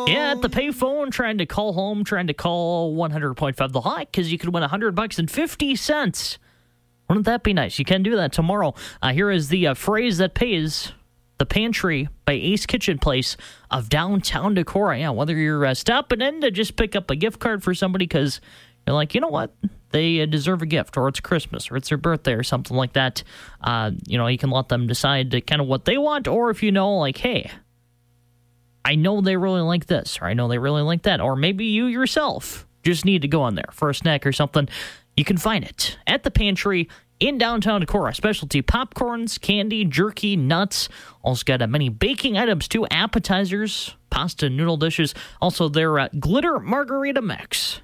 Yeah, at the payphone, trying to call home, trying to call 100.5 The Hot, because you could win $100.50. Wouldn't that be nice? You can do that tomorrow. Here is the phrase that pays. The Pantry by Ace Kitchen Place of downtown Decorah. Yeah, whether you're stopping in to just pick up a gift card for somebody because you're like, you know what, they deserve a gift, or it's Christmas, or it's their birthday, or something like that. You can let them decide kind of what they want, or if you know, like, hey, I know they really like this, or I know they really like that, or maybe you yourself just need to go on there for a snack or something. You can find it at the Pantry in downtown Decorah. Specialty popcorns, candy, jerky, nuts. Also got many baking items too, appetizers, pasta, noodle dishes. Also their glitter margarita mix.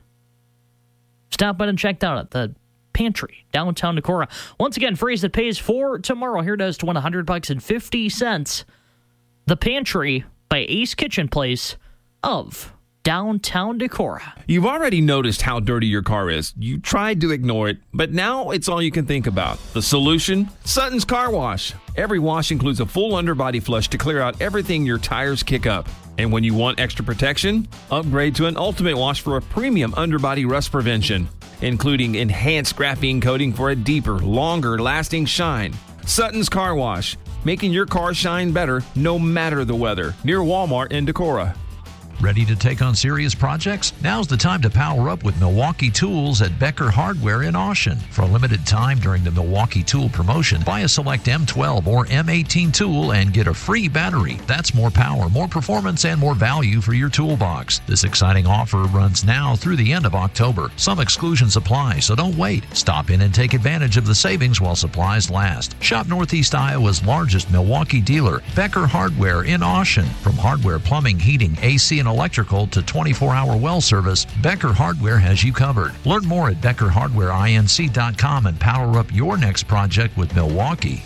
Stop by and check that out at the Pantry, downtown Decorah. Once again, phrase that pays for tomorrow. Here it is to win $100.50. The Pantry by Ace Kitchen Place of downtown Decorah. You've already noticed how dirty your car is. You tried to ignore it, but now it's all you can think about. The solution? Sutton's Car Wash. Every wash includes a full underbody flush to clear out everything your tires kick up. And when you want extra protection, upgrade to an Ultimate Wash for a premium underbody rust prevention, including enhanced graphene coating for a deeper, longer-lasting shine. Sutton's Car Wash, making your car shine better no matter the weather. Near Walmart in Decorah. Ready to take on serious projects? Now's the time to power up with Milwaukee Tools at Becker Hardware in Austin. For a limited time during the Milwaukee Tool promotion, buy a select M12 or M18 tool and get a free battery. That's more power, more performance, and more value for your toolbox. This exciting offer runs now through the end of October. Some exclusions apply, so don't wait. Stop in and take advantage of the savings while supplies last. Shop Northeast Iowa's largest Milwaukee dealer, Becker Hardware in Austin. From hardware, plumbing, heating, AC, and electrical to 24-hour well service, Becker Hardware has you covered. Learn more at BeckerHardwareINC.com and power up your next project with Milwaukee.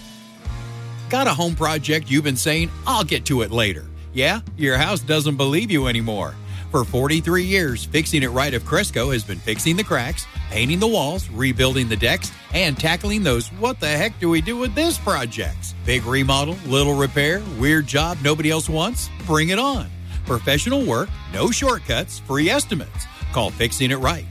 Got a home project you've been saying, I'll get to it later? Yeah? Your house doesn't believe you anymore. For 43 years, Fixing It Right of Cresco has been fixing the cracks, painting the walls, rebuilding the decks, and tackling those what the heck do we do with this projects. Big remodel, little repair, weird job nobody else wants? Bring it on. Professional work, no shortcuts, free estimates. Call Fixing It Right,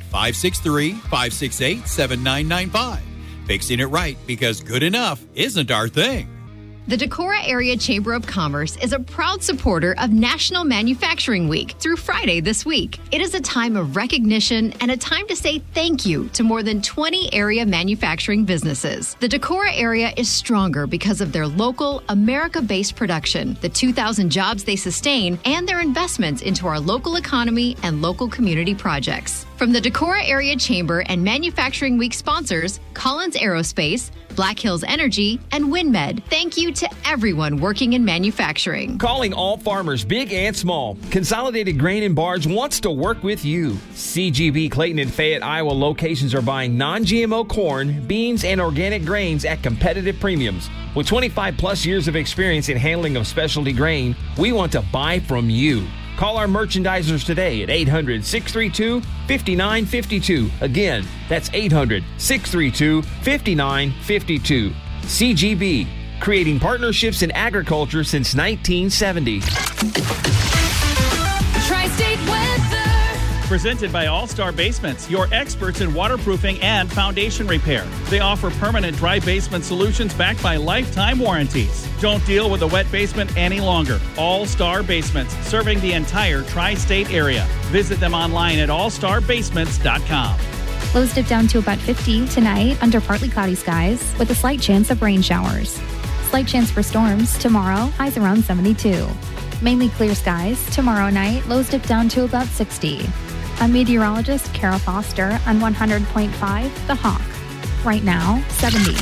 563-568-7995. Fixing It Right, because good enough isn't our thing. The Decorah Area Chamber of Commerce is a proud supporter of National Manufacturing Week through Friday this week. It is a time of recognition and a time to say thank you to more than 20 area manufacturing businesses. The Decorah area is stronger because of their local, America-based production, the 2,000 jobs they sustain, and their investments into our local economy and local community projects. From the Decorah Area Chamber and Manufacturing Week sponsors, Collins Aerospace, Black Hills Energy, and WinMed. Thank you to everyone working in manufacturing. Calling all farmers, big and small. Consolidated Grain and Barge wants to work with you. CGB Clayton and Fayette, Iowa locations are buying non-GMO corn, beans, and organic grains at competitive premiums. With 25 plus years of experience in handling of specialty grain, we want to buy from you. Call our merchandisers today at 800-632-5952. Again, that's 800-632-5952. CGB, creating partnerships in agriculture since 1970. Tri-State weather. Presented by All-Star Basements, your experts in waterproofing and foundation repair. They offer permanent dry basement solutions backed by lifetime warranties. Don't deal with a wet basement any longer. All-Star Basements, serving the entire tri-state area. Visit them online at allstarbasements.com. Lows dip down to about 50 tonight under partly cloudy skies with a slight chance of rain showers. Slight chance for storms tomorrow, highs around 72. Mainly clear skies tomorrow night, lows dip down to about 60. I'm meteorologist Carol Foster on 100.5 The Hawk. Right now, 70.